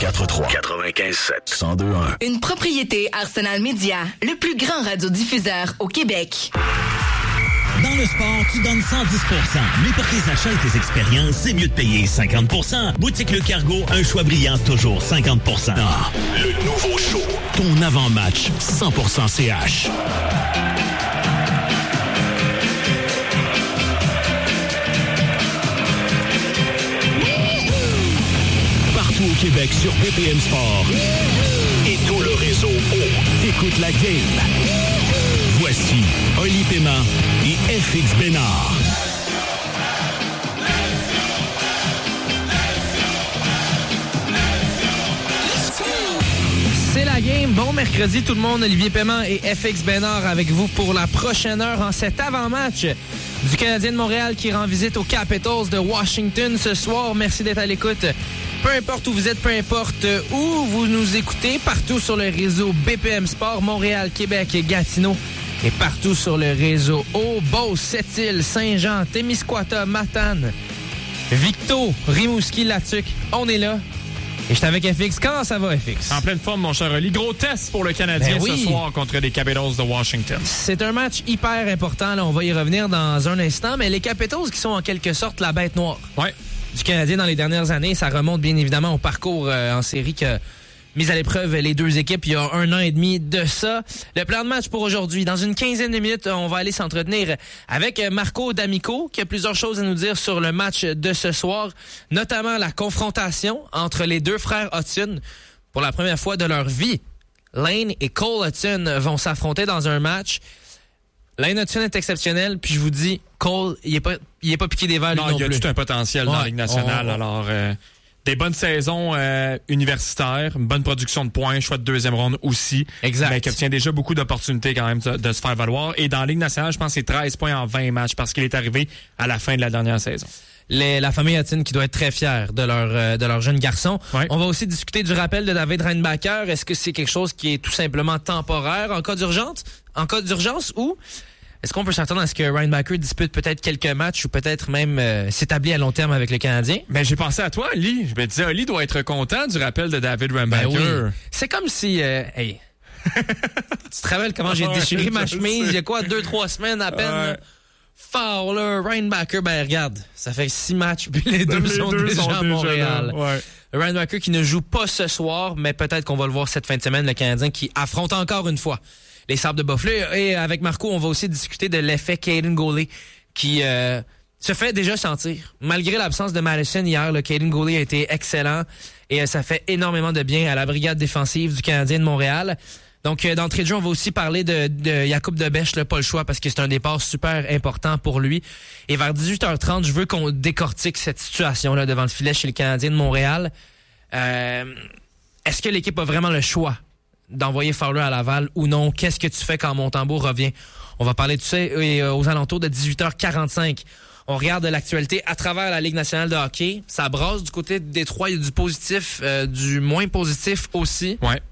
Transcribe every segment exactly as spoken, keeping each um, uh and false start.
quatre trois, quatre-vingt-quinze sept, cent deux un. Une propriété Arsenal Media, le plus grand radiodiffuseur au Québec. Dans le sport, tu donnes cent dix pour cent. Mais pour tes achats et tes expériences, c'est mieux de payer cinquante pour cent. Boutique Le Cargo, un choix brillant, toujours cinquante pour cent. Ah, le nouveau show. Ton avant-match, cent pour cent C H. Partout au Québec sur B P M Sport. Et tout le réseau O. T'écoutes la game. Voici Oli Paiement et F X Bénard. C'est la game. Bon mercredi tout le monde. Olivier Paiement et F X Bénard avec vous pour la prochaine heure en cet avant-match du Canadien de Montréal qui rend visite aux Capitals de Washington ce soir. Merci d'être à l'écoute. Peu importe où vous êtes, peu importe où vous nous écoutez, partout sur le réseau B P M Sport, Montréal, Québec et Gatineau. Et partout sur le réseau O, Beauce, Sept-Îles, Saint-Jean, Témiscouata, Matane, Victo, Rimouski, Latuc. On est là. Et je suis avec F X. Comment ça va, F X? En pleine forme, mon cher Oli. Gros test pour le Canadien ben oui. ce soir contre les Capitals de Washington. C'est un match hyper important. Là, on va y revenir dans un instant. Mais les Capitals qui sont en quelque sorte la bête noire ouais. du Canadien dans les dernières années, ça remonte bien évidemment au parcours euh, en série que... Mise à l'épreuve les deux équipes il y a un an et demi de ça. Le plan de match pour aujourd'hui. Dans une quinzaine de minutes, on va aller s'entretenir avec Marco D'Amico qui a plusieurs choses à nous dire sur le match de ce soir, notamment la confrontation entre les deux frères Hudson. Pour la première fois de leur vie, Lane et Cole Hudson vont s'affronter dans un match. Lane Hudson est exceptionnel, puis je vous dis, Cole, il est pas, il est pas piqué des verres lui non plus. Non, il y a tout un potentiel ouais, dans la Ligue nationale. On... Alors... Euh... Des bonnes saisons euh, universitaires, une bonne production de points, choix de deuxième ronde aussi. Exact. Mais qui obtient déjà beaucoup d'opportunités quand même de, de se faire valoir. Et dans la Ligue nationale, je pense que c'est treize points en vingt matchs parce qu'il est arrivé à la fin de la dernière saison. Les, la famille Hudson qui doit être très fière de leur, euh, de leur jeune garçon. Ouais. On va aussi discuter du rappel de David Reinbacher. Est-ce que c'est quelque chose qui est tout simplement temporaire en cas d'urgence, en cas d'urgence ou... Est-ce qu'on peut s'attendre à ce que Reinbacher dispute peut-être quelques matchs ou peut-être même euh, s'établit à long terme avec le Canadien? Ben j'ai pensé à toi, Oli. Je me disais, Oli doit être content du rappel de David Reinbacher. Ben oui. C'est comme si... Euh, hey, tu te rappelles comment j'ai déchiré ma chemise il y a quoi, deux, trois semaines à peine? Ouais. Fowler, Reinbacher, ben regarde, ça fait six matchs puis les deux, les sont, deux déjà sont à Montréal. Déjà ouais. Reinbacher qui ne joue pas ce soir, mais peut-être qu'on va le voir cette fin de semaine, le Canadien qui affronte encore une fois les Sabres de Buffalo. Et avec Marco, on va aussi discuter de l'effet Caden Goulet qui euh, se fait déjà sentir. Malgré l'absence de Madison hier, le Caden Goulet a été excellent et euh, ça fait énormément de bien à la brigade défensive du Canadien de Montréal. Donc, euh, d'entrée de jeu, on va aussi parler de, de Jakub Debèche, là, pas le choix, parce que c'est un départ super important pour lui. Et vers dix-huit heures trente, je veux qu'on décortique cette situation-là devant le filet chez le Canadien de Montréal. Euh, est-ce que l'équipe a vraiment le choix d'envoyer Fowler à Laval ou non? Qu'est-ce que tu fais quand Montembeault revient? On va parler de ça et, euh, aux alentours de dix-huit heures quarante-cinq. On regarde l'actualité à travers la Ligue nationale de hockey. Ça brasse du côté de Détroit. Il y a du positif, euh, du moins positif aussi. Ouais.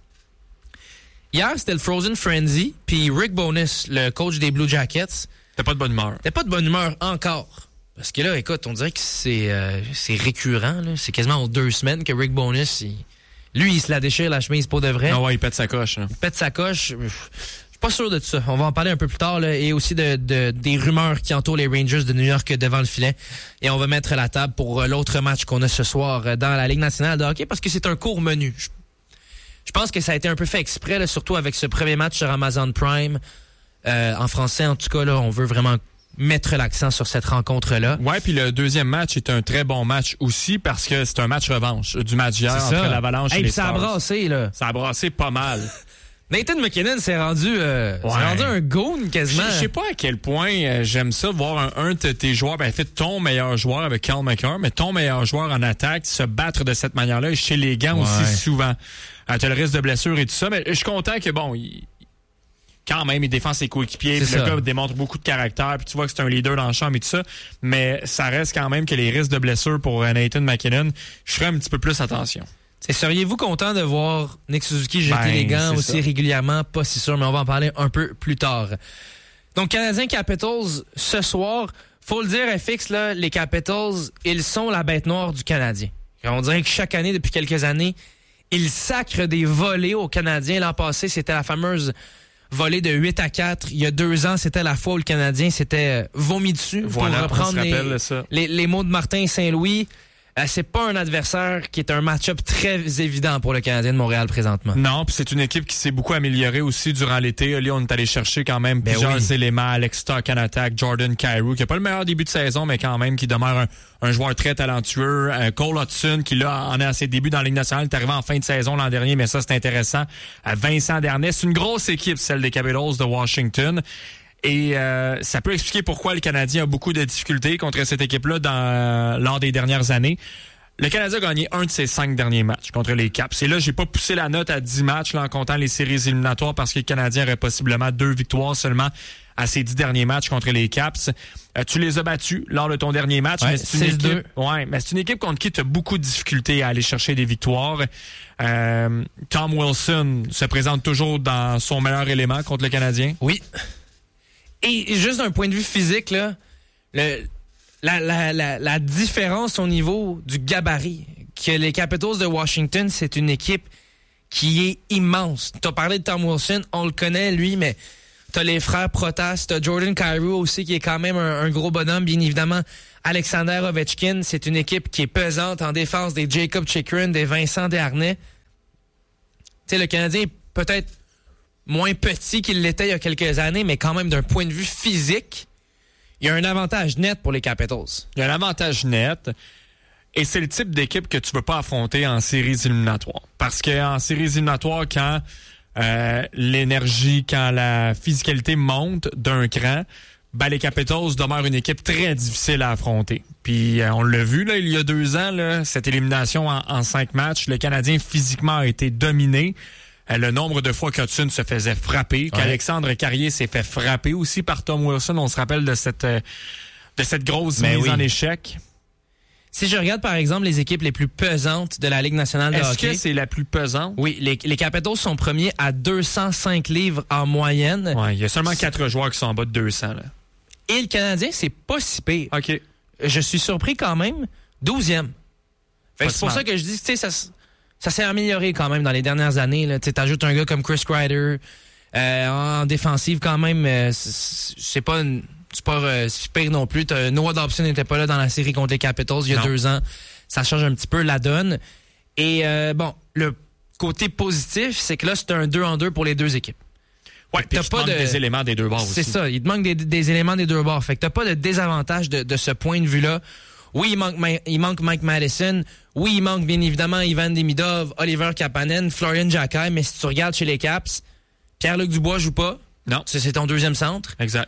Hier, c'était le Frozen Frenzy, puis Rick Bowness, le coach des Blue Jackets... T'as pas de bonne humeur. T'as pas de bonne humeur encore. Parce que là, écoute, on dirait que c'est euh, c'est récurrent. Là. C'est quasiment en deux semaines que Rick Bowness... Il... Lui, il se la déchire, la chemise, pour de vrai. Ah ouais, il pète sa coche. Hein. Il pète sa coche. Je suis pas sûr de ça. On va en parler un peu plus tard. Là, et aussi de, de des rumeurs qui entourent les Rangers de New York devant le filet. Et on va mettre la table pour l'autre match qu'on a ce soir dans la Ligue nationale de hockey parce que c'est un court menu. Je, je pense que ça a été un peu fait exprès, là, surtout avec ce premier match sur Amazon Prime. Euh, en français, en tout cas, là, on veut vraiment... mettre l'accent sur cette rencontre-là. Ouais, puis le deuxième match est un très bon match aussi parce que c'est un match revanche du match hier entre l'Avalanche hey, et les ça Stars. Ça a brassé, là. Ça a brassé pas mal. Nathan McKinnon s'est rendu, euh, ouais. s'est rendu un goon quasiment. Je sais pas à quel point euh, j'aime ça, voir un, un de tes joueurs, ben, en fait, ton meilleur joueur avec Cal McCarr, mais ton meilleur joueur en attaque se battre de cette manière-là chez les gants ouais. aussi souvent. Euh, tu as le risque de blessure et tout ça, mais je suis content que, bon... Il... Quand même, il défend ses coéquipiers. Puis le gars démontre beaucoup de caractère. Puis tu vois que c'est un leader dans le champ et tout ça. Mais ça reste quand même que les risques de blessure pour Nathan McKinnon, je ferais un petit peu plus attention. T'sais, seriez-vous content de voir Nick Suzuki jeter ben, les gants aussi ça. régulièrement? Pas si sûr, mais on va en parler un peu plus tard. Donc, Canadiens Capitals, ce soir, faut le dire, F X, là, les Capitals, ils sont la bête noire du Canadien. On dirait que chaque année, depuis quelques années, Il sacre des volées aux Canadiens. L'an passé, c'était la fameuse volée de huit à quatre. Il y a deux ans, c'était la fois où le Canadien s'était vomi dessus. Voilà, pour reprendre on se rappelle les, ça. Les, les mots de Martin Saint-Louis. Euh, c'est pas un adversaire qui est un match-up très évident pour le Canadien de Montréal présentement. Non, puis c'est une équipe qui s'est beaucoup améliorée aussi durant l'été. Là, on est allé chercher quand même ben plusieurs oui. éléments. Alex Stock en attaque, Jordan Kyrou, qui a pas le meilleur début de saison, mais quand même qui demeure un, un joueur très talentueux. Euh, Cole Hudson, qui là en est à ses débuts dans la Ligue nationale, est arrivé en fin de saison l'an dernier, mais ça c'est intéressant. Euh, Vincent Dernay, c'est une grosse équipe, celle des Capitals de Washington. Et euh, ça peut expliquer pourquoi le Canadien a beaucoup de difficultés contre cette équipe-là dans, lors des dernières années. Le Canadien a gagné un de ses cinq derniers matchs contre les Caps. Et là, j'ai pas poussé la note à dix matchs là, en comptant les séries éliminatoires parce que le Canadien aurait possiblement deux victoires seulement à ses dix derniers matchs contre les Caps. Euh, tu les as battus lors de ton dernier match. Ouais, mais c'est une six deux. équipe, ouais, mais c'est une équipe contre qui tu as beaucoup de difficultés à aller chercher des victoires. Euh, Tom Wilson se présente toujours dans son meilleur élément contre le Canadien. Oui. Et juste d'un point de vue physique, là, le, la, la, la, la différence au niveau du gabarit, que les Capitals de Washington, c'est une équipe qui est immense. Tu as parlé de Tom Wilson, on le connaît, lui, mais t'as les frères Protas, t'as Jordan Kyrou aussi, qui est quand même un, un gros bonhomme. Bien évidemment, Alexander Ovechkin, c'est une équipe qui est pesante en défense, des Jacob Chychrun, des Vincent Desharnais. Tu sais, le Canadien est peut-être moins petit qu'il l'était il y a quelques années, mais quand même d'un point de vue physique, il y a un avantage net pour les Capitals. Il y a un avantage net. Et c'est le type d'équipe que tu veux pas affronter en séries éliminatoires. Parce qu'en séries éliminatoires, quand euh, l'énergie, quand la physicalité monte d'un cran, ben les Capitals demeurent une équipe très difficile à affronter. Puis euh, on l'a vu là, il y a deux ans, là, cette élimination en, en cinq matchs, le Canadien physiquement a été dominé. Euh, le nombre de fois qu'Hudson se faisait frapper, ouais. qu'Alexandre Carrier s'est fait frapper aussi par Tom Wilson. On se rappelle de cette, euh, de cette grosse Mais mise oui. en échec. Si je regarde, par exemple, les équipes les plus pesantes de la Ligue nationale de Est-ce hockey... que c'est la plus pesante? Oui, les, les Capitals sont premiers à deux cent cinq livres en moyenne. Ouais, il y a seulement quatre joueurs qui sont en bas de deux cents. Là. Et le Canadien, c'est pas si pire. OK. Je suis surpris quand même. douzième. Fait que c'est pour smart. ça que je dis, tu sais, ça, ça s'est amélioré quand même dans les dernières années. Tu ajoutes un gars comme Chris Kreider euh, en défensive quand même. Euh, c'est, c'est pas une... C'est pas euh, si pire non plus. T'as, Noah Dobson n'était pas là dans la série contre les Capitals il y a non. deux ans. Ça change un petit peu la donne. Et euh, bon, le côté positif, c'est que là, c'est un deux en deux pour les deux équipes. Ouais, puis il te manque de... des éléments des deux bords aussi. C'est ça, il te manque des, des éléments des deux bords. Fait que t'as pas de désavantage de, de ce point de vue-là. Oui, il manque, il manque Mike Madison. Oui, il manque bien évidemment Ivan Demidov, Oliver Kapanen, Florian Jacquet. Mais si tu regardes chez les Caps, Pierre-Luc Dubois joue pas. Non. C'est, c'est ton deuxième centre. Exact.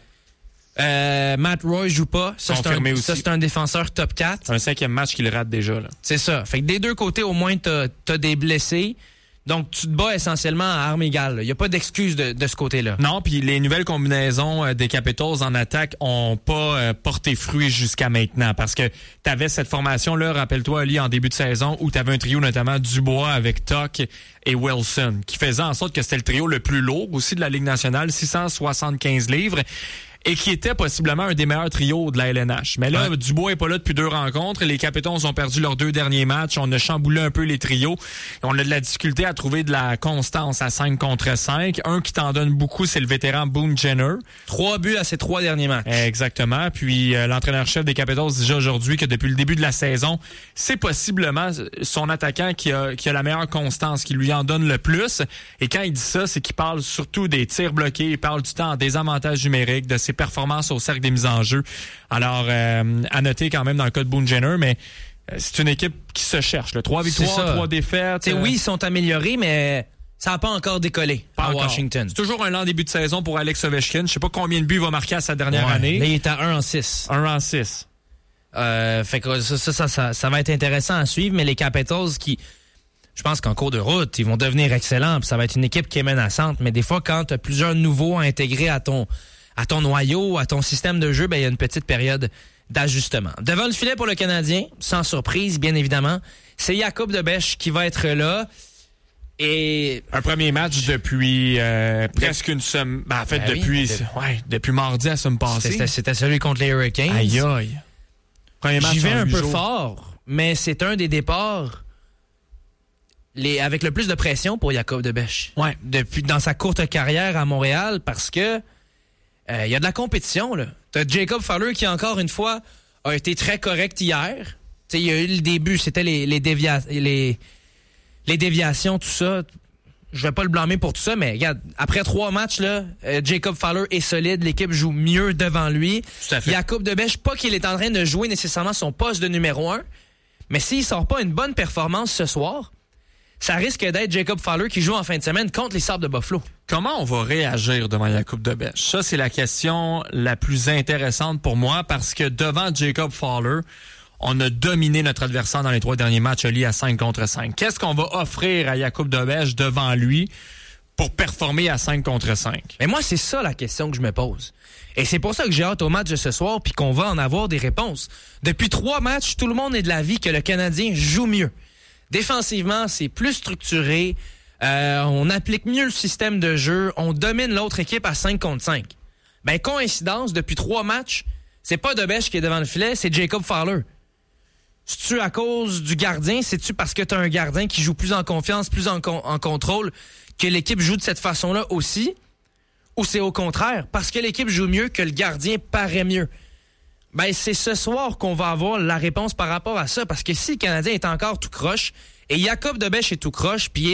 Euh, Matt Roy joue pas. Ça, c'est un, aussi. ça, c'est un défenseur top quatre. Un cinquième match qu'il rate déjà. Là. C'est ça. Fait que des deux côtés, au moins, t'as, t'as des blessés. Donc, tu te bats essentiellement à armes égales. Il n'y a pas d'excuse de, de ce côté-là. Non, puis les nouvelles combinaisons euh, des Capitals en attaque ont pas euh, porté fruit jusqu'à maintenant. Parce que tu avais cette formation-là, rappelle-toi, Ali, en début de saison, où tu avais un trio notamment Dubois avec Tuck et Wilson, qui faisait en sorte que c'était le trio le plus lourd aussi de la Ligue nationale, six cent soixante-quinze livres. Et qui était possiblement un des meilleurs trios de la L N H. Mais là, ouais. Dubois est pas là depuis deux rencontres. Les Capitals ont perdu leurs deux derniers matchs. On a chamboulé un peu les trios. On a de la difficulté à trouver de la constance à cinq contre cinq. Un qui t'en donne beaucoup, c'est le vétéran Boone Jenner. Trois buts à ses trois derniers matchs. Exactement. Puis euh, l'entraîneur-chef des Capitals dit déjà aujourd'hui que depuis le début de la saison, c'est possiblement son attaquant qui a, qui a la meilleure constance, qui lui en donne le plus. Et quand il dit ça, c'est qu'il parle surtout des tirs bloqués. Il parle du temps en désavantage numérique, de ses performances au cercle des mises en jeu. Alors, euh, à noter quand même dans le cas de Boone Jenner, mais euh, c'est une équipe qui se cherche. Là. Trois victoires, trois défaites. Euh... Oui, ils sont améliorés, mais ça n'a pas encore décollé pas à encore. Washington. C'est toujours un lent début de saison pour Alex Ovechkin. Je sais pas combien de buts il va marquer à sa dernière ouais. année. Là, il est à un en six. un en six. Euh, fait que ça, ça, ça, ça va être intéressant à suivre, mais les Capitals qui... Je pense qu'en cours de route, ils vont devenir excellents. Puis ça va être une équipe qui est menaçante. Mais des fois, quand tu as plusieurs nouveaux à intégrer à ton... à ton noyau, à ton système de jeu, ben il y a une petite période d'ajustement. Devant le filet pour le Canadien, sans surprise, bien évidemment, c'est Jakub Dobeš qui va être là. Et un premier match depuis euh, presque une semaine. Ben, en fait, ben depuis, oui, ouais, depuis mardi à semaine passée. C'était, c'était celui contre les Hurricanes. Aïe aïe. Premier match J'y vais un peu jours. fort, mais c'est un des départs les, avec le plus de pression pour Jacob Debèche. Ouais. Depuis, dans sa courte carrière à Montréal, parce que il euh, y a de la compétition, là. T'as Jacob Fowler qui, encore une fois, a été très correct hier. Tu sais, il y a eu le début, c'était les, les, dévia- les, les déviations, tout ça. Je vais pas le blâmer pour tout ça, mais regarde, après trois matchs, là, euh, Jacob Fowler est solide, l'équipe joue mieux devant lui. Tout à fait. Jacob Debèche, pas qu'il est en train de jouer nécessairement son poste de numéro un, mais s'il sort pas une bonne performance ce soir, ça risque d'être Jacob Fowler qui joue en fin de semaine contre les Sabres de Buffalo. Comment on va réagir devant Jacob Debèche? Ça, c'est la question la plus intéressante pour moi parce que devant Jacob Fowler, on a dominé notre adversaire dans les trois derniers matchs liés à cinq contre cinq. Qu'est-ce qu'on va offrir à Jacob Debèche devant lui pour performer à cinq contre cinq? Mais moi, c'est ça la question que je me pose. Et c'est pour ça que j'ai hâte au match de ce soir puis qu'on va en avoir des réponses. Depuis trois matchs, tout le monde est de l'avis que le Canadien joue mieux. Défensivement, c'est plus structuré. Euh, on applique mieux le système de jeu. On domine l'autre équipe à cinq contre cinq. Ben, coïncidence, depuis trois matchs, c'est pas Debèche qui est devant le filet, c'est Jacob Fowler. C'est-tu à cause du gardien? C'est-tu parce que t'as un gardien qui joue plus en confiance, plus en, con- en contrôle, que l'équipe joue de cette façon-là aussi? Ou c'est au contraire, parce que l'équipe joue mieux que le gardien paraît mieux? Ben, c'est ce soir qu'on va avoir la réponse par rapport à ça, parce que si le Canadien est encore tout croche, et Jacob Debèche est tout croche, puis